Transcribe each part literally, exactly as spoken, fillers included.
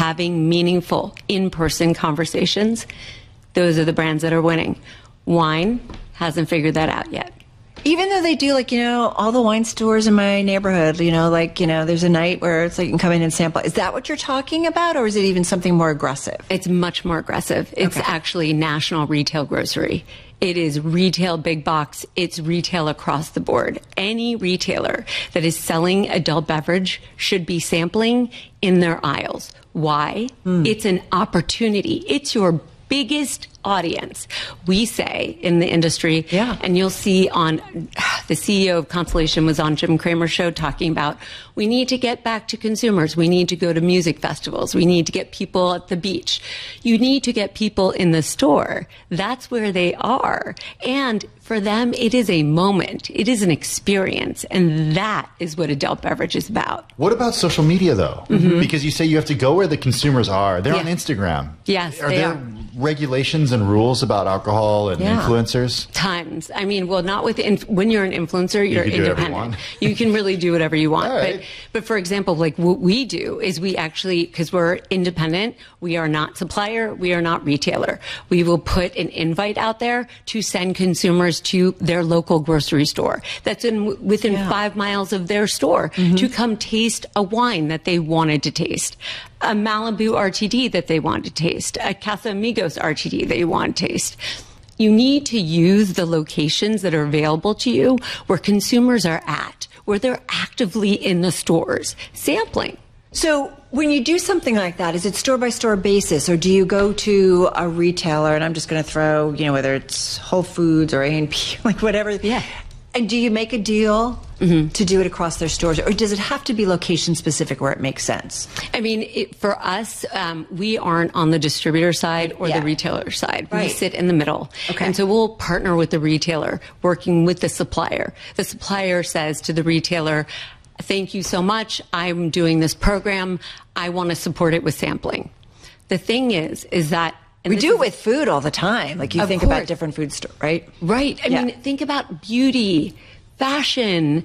having meaningful in-person conversations, those are the brands that are winning. Wine hasn't figured that out yet. Even though they do, like, you know, all the wine stores in my neighborhood, you know, like, you know, there's a night where it's like you can come in and sample. Is that what you're talking about, or is it even something more aggressive? It's much more aggressive. It's Okay. actually national retail grocery. It is retail big box. It's retail across the board. Any retailer that is selling adult beverage should be sampling in their aisles. Why? Mm. It's an opportunity. It's your biggest audience. We say in the industry, yeah. and you'll see on the C E O of Constellation was on Jim Cramer's show talking about we need to get back to consumers. We need to go to music festivals. We need to get people at the beach. You need to get people in the store. That's where they are. And for them, it is a moment. It is an experience. And that is what adult beverage is about. What about social media, though? Mm-hmm. Because you say you have to go where the consumers are. They're yeah. on Instagram. Yes, are they there are. regulations and rules about alcohol and yeah. influencers? Tons. I mean, well, not with inf- when you're an influencer, you're you can do independent. You, you can really do whatever you want. Right. But, but for example, like what we do is we actually, because we're independent, we are not supplier, we are not retailer. We will put an invite out there to send consumers to their local grocery store that's in within yeah. five miles of their store mm-hmm. to come taste a wine that they wanted to taste, a Malibu R T D that they want to taste, a Casamigos R T D that you want to taste. You need to use the locations that are available to you where consumers are at, where they're actively in the stores sampling. So when you do something like that, is it store by store basis, or do you go to a retailer, and I'm just going to throw, you know, whether it's Whole Foods or A and P, like whatever. Yeah. And do you make a deal mm-hmm. to do it across their stores, or does it have to be location specific where it makes sense? I mean, it, for us, um, we aren't on the distributor side or yeah. the retailer side. Right. We sit in the middle. Okay. And so we'll partner with the retailer, working with the supplier. The supplier says to the retailer, thank you so much. I'm doing this program. I want to support it with sampling. The thing is, is that we do it with food all the time. Like you think about different food stores, right? Right. I yeah. mean, think about beauty, fashion,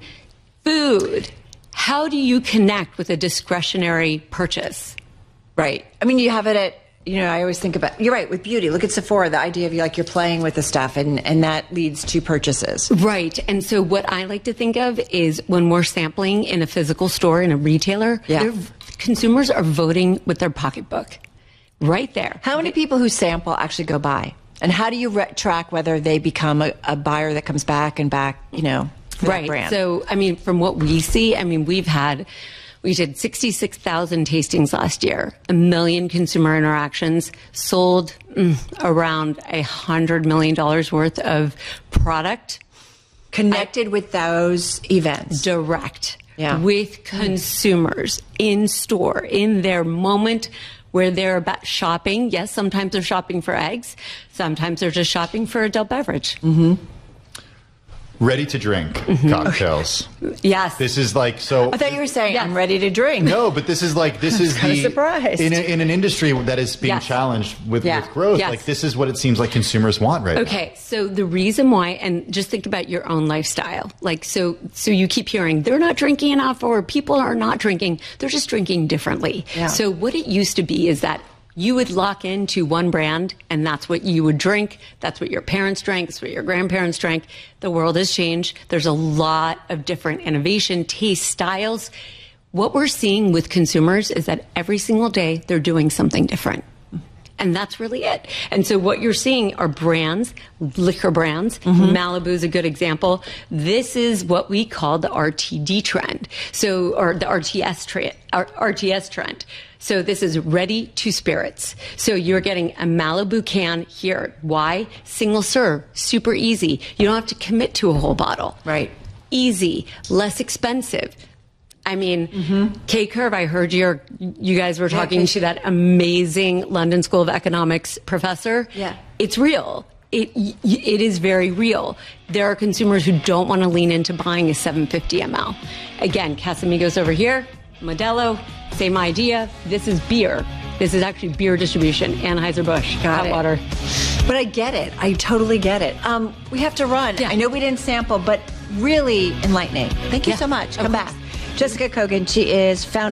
food. How do you connect with a discretionary purchase? Right. I mean, you have it at, you know, I always think about, you're right, with beauty. Look at Sephora, the idea of you, like, you're playing with the stuff, and, and that leads to purchases. Right. And so what I like to think of is when we're sampling in a physical store, in a retailer, yeah. consumers are voting with their pocketbook. Right there. How many people who sample actually go buy? And how do you re- track whether they become a, a buyer that comes back and back, you know, for right. that brand? So, I mean, from what we see, I mean, we've had, we did sixty-six thousand tastings last year, a million consumer interactions, sold mm, around a hundred million dollars worth of product. Connected I, with those events. Direct. Yeah. With consumers in store, in their moment where they're about shopping. Yes, sometimes they're shopping for eggs. Sometimes they're just shopping for adult beverage. Mm-hmm. Ready to drink mm-hmm. cocktails. Yes. This is like, so. I thought you were saying, yes. I'm ready to drink. No, but this is like, this is kind the. of surprised. In, a, in an industry that is being yes. challenged with, yeah. with growth, yes. like this is what it seems like consumers want right okay, now. Okay, so the reason why, and just think about your own lifestyle. Like, so, so you keep hearing, they're not drinking enough, or people are not drinking. They're just drinking differently. Yeah. So what it used to be is that you would lock into one brand, and that's what you would drink. That's what your parents drank. That's what your grandparents drank. The world has changed. There's a lot of different innovation, taste, styles. What we're seeing with consumers is that every single day they're doing something different. And that's really it. And so what you're seeing are brands, liquor brands. Mm-hmm. Malibu is a good example. This is what we call the R T D trend. So, or the R T S trend, R T S trend. So this is ready to spirits. So you're getting a Malibu can here. Why? Single serve, super easy. You don't have to commit to a whole bottle. Right. Easy, less expensive. I mean, mm-hmm. K-Curve, I heard you're, you guys were talking yeah, to that amazing London School of Economics professor. Yeah. It's real. It, it is very real. There are consumers who don't want to lean into buying a seven fifty milliliters. Again, Casamigos over here, Modelo, same idea. This is beer. This is actually beer distribution. Anheuser-Busch, hot water. But I get it. I totally get it. Um, we have to run. Yeah. I know we didn't sample, but really enlightening. Thank you yeah, so much. Come course. back. Jessica Kogan, she is founder